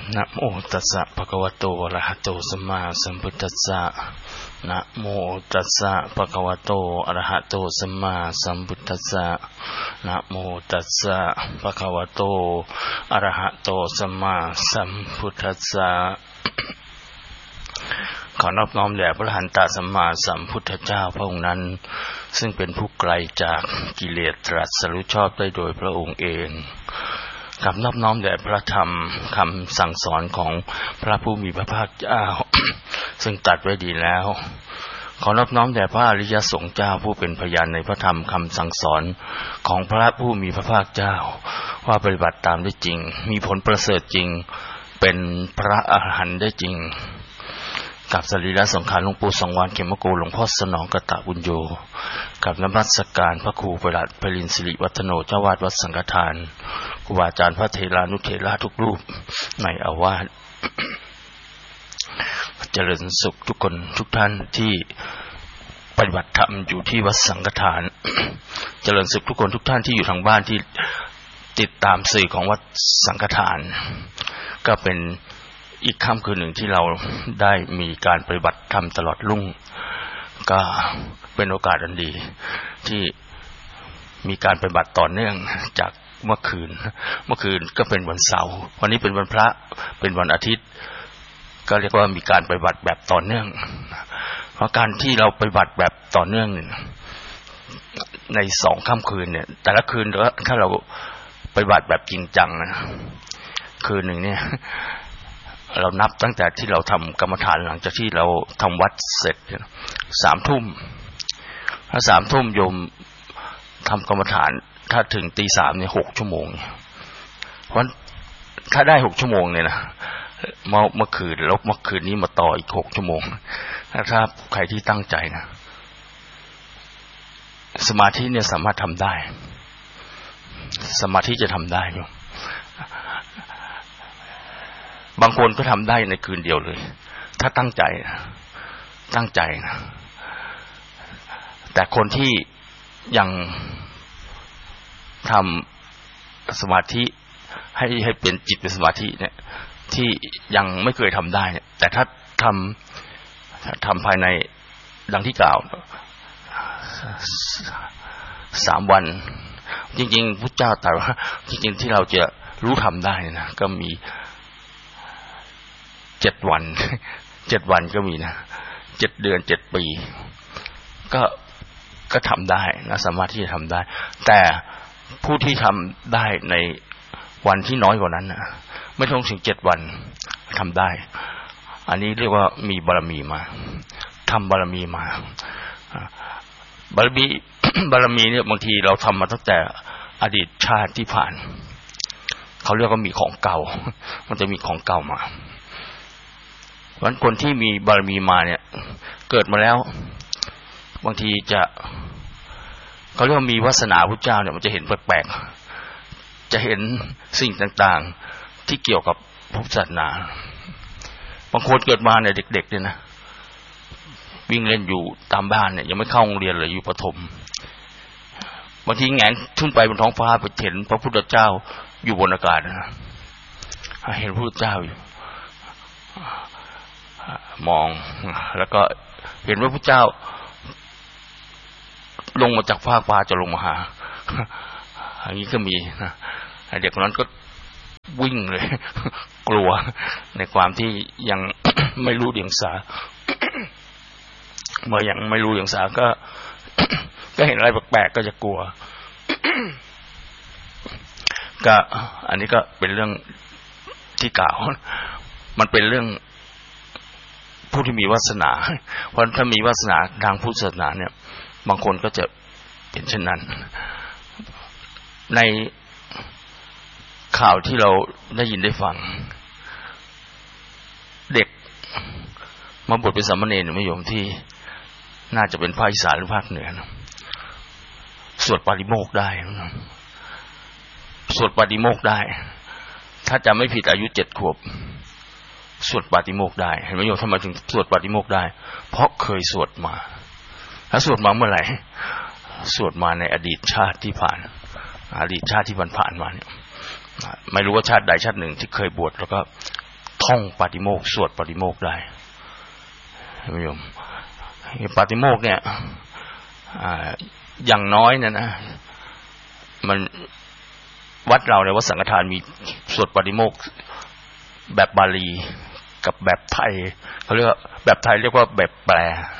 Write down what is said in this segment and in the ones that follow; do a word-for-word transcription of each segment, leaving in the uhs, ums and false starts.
นะโมตัสสะภะคะวะโตอะระหะโตสัมมาสัมพุทธัสสะนะโมตัสสะภะคะวะโตอะระหะโตสัมมาสัมพุทธัสสะนะโมตัสสะภะคะวะโตอะระหะโตสัมมาสัมพุทธัสสะขอนอบน้อมแด่พระอรหันตสัมมาสัมพุทธเจ้าพระองค์นั้นซึ่งเป็นผู้ไกลจากกิเลสตรัสรู้ชอบได้โดยพระองค์เองกับนอบน้อมแด่พระธรรมคำสั่งสอนของพระผู้มีพระภาคเจ้า ซึ่งตรัสไว้ดีแล้วขอนอบน้อมแด่พระอริยสงฆ์เจ้าผู้เป็นพยานในพระธรรมคำสั่งสอนของพระผู้มีพระภาคเจ้าว่าปฏิบัติตามได้จริงมีผลประเสริฐจริงเป็นพระอรหันต์ได้จริงกับสรีระสังขารหลวงปู่สังวรเขมโกหลวงพ่อสนองกตบุญโยกับนมัสการพระครูประหลัดไพลินสิริวัฒโนเจ้าวาดวัดสังฆทานครูบาอาจารย์พระเถรานุเถระทุกรูปในอาวาส เจริญสุขทุกคนทุกท่านที่ปฏิบัติธรรมอยู่ที่วัดสังฆทาน เจริญสุขทุกคนทุกท่านที่อยู่ทางบ้านที่ติดตามสื่อของวัดสังฆทานก็เป็นอีกค่ำคืนหนึ่งที่เราได้มีการปฏิบัติธรรมตลอดรุ่งก็เป็นโอกาสอันดีที่มีการปฏิบัติต่อเนื่องจากเมื่อคืนเมื่อคืนก็เป็นวันเสาร์วันนี้เป็นวันพระเป็นวันอาทิตย์ก็เรียกว่ามีการปฏิบัติแบบต่อเนื่องเพราะการที่เราปฏิบัติแบบต่อเนื่องในสองค่ำคืนเนี่ยแต่ละคืนถ้าเราปฏิบัติแบบจริงจังนะคืนหนึ่งเนี่ยเรานับตั้งแต่ที่เราทำกรรมฐานหลังจากที่เราทำวัดเสร็จสามทุ่มถ้าสามทุ่มโยมทำกรรมฐานถ้าถึงตีสามเนี่ยหกชั่วโมงเพราะถ้าได้หกชั่วโมงเนี่ยนะเมื่อเมื่อคืนแล้วเมื่อคืนนี้มาต่ออีกหกชั่วโมงถ้าใครที่ตั้งใจนะสมาธิเนี่ยสามารถทำได้สมาธิจะทำได้โยมบางคนก็ทำได้ในคืนเดียวเลยถ้าตั้งใจตั้งใจนะแต่คนที่ยังทำสมาธิให้ให้เป็นจิตเป็นสมาธิเนี่ยที่ยังไม่เคยทำได้เนี่ยแต่ถ้าทำทำภายในดังที่กล่าวสามวันจริงๆพุทธเจ้าตรัสว่าจริงๆที่เราจะรู้ทำได้นะก็มีเจ็ดวันเจ็ดวันก็มีนะเจ็ดเดือนเจ็ดปีก็ก็ทำได้นะสามารถที่จะทำได้แต่ผู้ที่ทำได้ในวันที่น้อยกว่านั้นนะไม่ต้องถึงเจ็ดวันทำได้อันนี้เรียกว่ามีบารมีมาทำบารมีมาบารมี บารมีเนี่ยบางทีเราทำมาตั้งแต่อดีตชาติที่ผ่านเขาเรียกว่ามีของเก่ามันจะมีของเก่ามาเพราะฉะนั้นคนที่มีบารมีมาเนี่ยเกิดมาแล้วบางทีจะเขาเรียกว่ามีวาสนาพุทธเจ้าเนี่ยมันจะเห็นแปลกๆจะเห็นสิ่งต่างๆที่เกี่ยวกับพุทธศาสนาบางคนเกิดมาเนี่ยเด็กๆเนี่ยนะวิ่งเล่นอยู่ตามบ้านเนี่ยยังไม่เข้าโรงเรียนเลยอยู่ประถมบางทีแงนขึ้นไปบนท้องฟ้าไปเห็นพระพุทธเจ้าอยู่บนอากาศนะเห็นพระพุทธเจ้าอยู่มองแล้วก็เห็นว่าพระเจ้าลงมาจากฟ้าฟ้าจะลงมาหาอย่างนี้ก็มีนะเด็กคนนั้นก็วิ่งเลยกลัวในความที่ยังไม่รู้เดียงสาเมื่อยังไม่รู้เดียงสาก็ก็เห็นอะไรแปลกๆก็จะกลัวก็อันนี้ก็เป็นเรื่องที่กล่าวมันเป็นเรื่องผู้ที่มีวาสนาเพราะถ้ามีวาสนาทางพุทธศาสนาเนี่ยบางคนก็จะเป็นเช่นนั้นในข่าวที่เราได้ยินได้ฟังเด็กมาบวชเป็นสามเณรไม่โยมที่น่าจะเป็นภาคอีสานหรือภาคเหนือสวดปาฏิโมกข์ได้สวดปาฏิโมกข์ได้ถ้าจำไม่ผิดอายุเจ็ดขวบสวดปาฏิโมกข์ได้เห็นไหมโยมทำไมถึงสวดปาฏิโมกข์ได้เพราะเคยสวดมาถ้าสวดมาเมื่อไหร่สวดมาในอดีตชาติที่ผ่านอดีตชาติที่ผ่านๆมาเนี่ยไม่รู้ว่าชาติใดชาติหนึ่งที่เคยบวชแล้วก็ท่องปาฏิโมกข์สวดปาฏิโมกข์ได้ท่านผู้ชมปาฏิโมกข์เนี่ยอย่างน้อยเนี่ยนะมันวัดเราในวัดสังฆทานมีสวดปาฏิโมกข์แบบบาลีกับแบบไทยเขาเรียกว่าแบบไทยเรียกว่าแบบแปล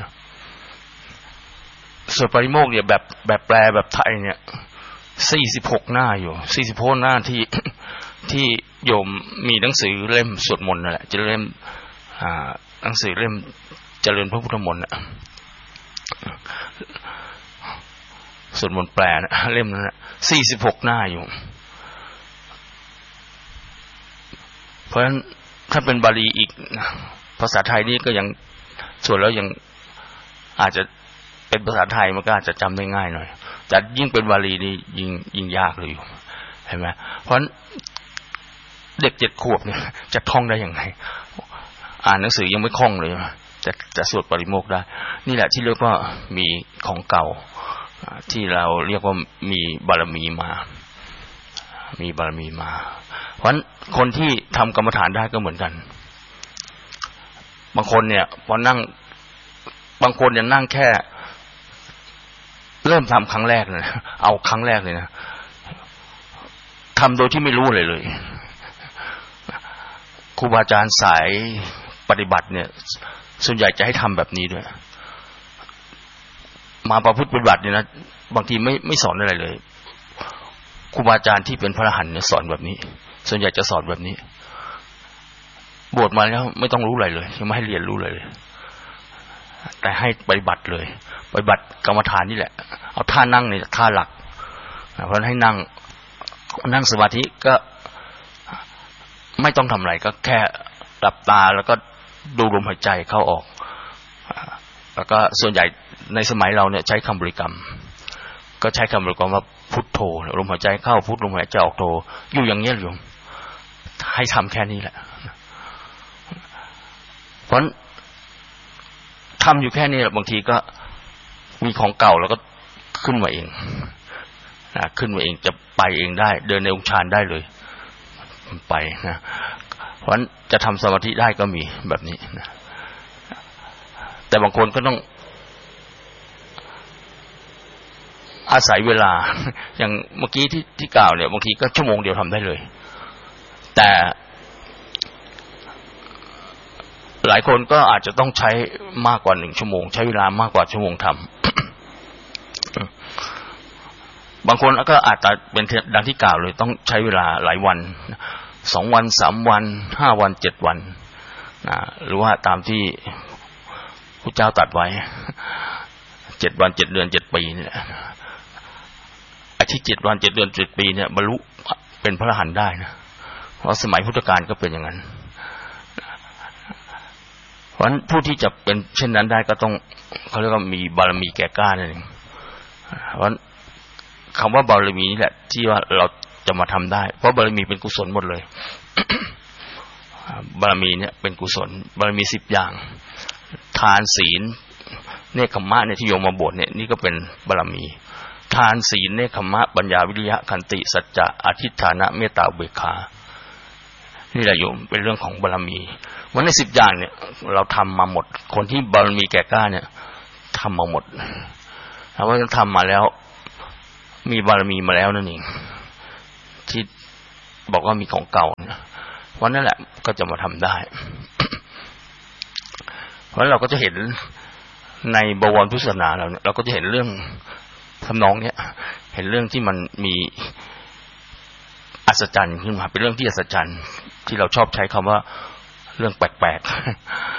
สวดปาฏิโมกข์เนี่ยแบบแบบแปลแบบไทยเนี่ยสี่สิบหกหน้าอยู่สี่สิบหกหน้าที่ที่โยมมีหนังสือเล่มสวดมนต์นั่นแหละจะเล่มอ่าหนังสือเล่มเจริญพระพุทธมนต์น่ะสวดมนต์แปลนะเล่มนั้นน่ะสี่สิบหกหน้าอยู่เพราะฉะนั้นถ้าเป็นบาลีอีกภาษาไทยนี่ก็ยังส่วนแล้วยังอาจจะเป็นภาษาไทยมันก็อาจจะจำได้ง่ายหน่อยแต่ยิ่งเป็นบาลีนี่ยิ่งยิ่งยากเลยอยู่เห็นไหมเพราะฉะนั้นเด็กเจ็ดขวบเนี่ยจะท่องได้ยังไงอ่านหนังสือยังไม่คล่องเลยจะจะสวดปาฏิโมกข์ได้นี่แหละที่เรียกว่ามีของเก่าที่เราเรียกว่ามีบารมีมามีบารมีมาเพราะฉะนั้นคนที่ทำกรรมฐานได้ก็เหมือนกันบางคนเนี่ยพอนั่งบางคนเนี่ยนั่งแค่เริ่มทำครั้งแรกเลยเอาครั้งแรกเลยนะทำโดยที่ไม่รู้เลยเลยครูบาอาจารย์สายปฏิบัติเนี่ยส่วนใหญ่จะให้ทำแบบนี้ด้วยมาประพฤติปฏิบัติเนี่ยนะบางทีไม่ไม่สอนอะไรเลยครูบาอาจารย์ที่เป็นพระอรหันต์เนี่ยสอนแบบนี้ส่วนใหญ่จะสอนแบบนี้บวชมาแล้วไม่ต้องรู้อะไรเลยยังไม่ให้เรียนรู้เลยแต่ให้ปฏิบัติเลยปฏิบัติกรรมฐานนี่แหละเอาท่านั่งเนี่ยท่าหลักเพราะให้นั่งนั่งสมาธิก็ไม่ต้องทำอะไรก็แค่หลับตาแล้วก็ดูลมหายใจเข้าออกแล้วก็ส่วนใหญ่ในสมัยเราเนี่ยใช้คำบริกรรมก็ใช้คำบริกรรมว่าพุทโธลมหายใจเข้าพุทลมหายใจออกโธอยู่อย่างนี้อยู่ให้ทำแค่นี้แหละเพราะทำอยู่แค่นี้แหละบางทีก็มีของเก่าแล้วก็ขึ้นมาเองนะขึ้นมาเองจะไปเองได้เดินในองค์ฌานได้เลยไปนะเพราะฉะนั้นจะทำสมาธิได้ก็มีแบบนี้นะแต่บางคนก็ต้องอาศัยเวลาอย่างเมื่อกี้ที่ที่กล่าวเนี่ยบางทีก็ชั่วโมงเดียวทำได้เลยแต่หลายคนก็อาจจะต้องใช้มากกว่าหนึ่งชั่วโมงใช้เวลามากกว่าชั่วโมงทำ บางคนก็อาจจะเป็นดังที่กล่าวเลยต้องใช้เวลาหลายวันสองวันสามวันห้าวันเจ็ดวันนะหรือว่าตามที่พระเจ้าตรัสไว้เจ็ดวันเจ็ดเดือนเจ็ดปีเนี่ยอาทิตย์เจ็ดวันเจ็ดเดือนเจ็ดปีเนี่ยบรรลุเป็นพระอรหันต์ได้นะเพราะสมัยพุทธกาลก็เป็นอย่างนั้นเพราะฉะนั้นผู้ที่จะเป็นเช่นนั้นได้ก็ต้องเขาเรียกว่ามีบารมีแก่กล้านั่นเองเพราะคำว่าบารมีนี่แหละที่ว่าเราจะมาทำได้เพราะบารมีเป็นกุศลหมดเลย บารมีเนี่ยเป็นกุศลบารมีสิบอย่างทานศีลเนคขมมะเนี่ยที่โยมมาบวชเนี่ยนี่ก็เป็นบารมีทานศีลเนคขมมะปัญญาวิริยะขันติสัจจะอธิฐานะเมตตาอุเบกขานี่แหละโยมเป็นเรื่องของบารมีวันในสิบอย่างเนี่ยเราทำมาหมดคนที่บารมีแก่กล้าเนี่ยทำมาหมดถ้าว่าทำมาแล้วมีบารมีมาแล้วนั่นเองที่บอกว่ามีของเก่าเนี่ยวันนั้นแหละก็จะมาทำได้ เพราะเราก็จะเห็นในบวรพุทธศาสนาเราเนี่ยเราก็จะเห็นเรื่องทำนองเนี้ยเห็นเรื่องที่มันมีอัศจรรย์ขึ้นมาเป็นเรื่องที่อัศจรรย์ที่เราชอบใช้คำว่าเรื่องแปลก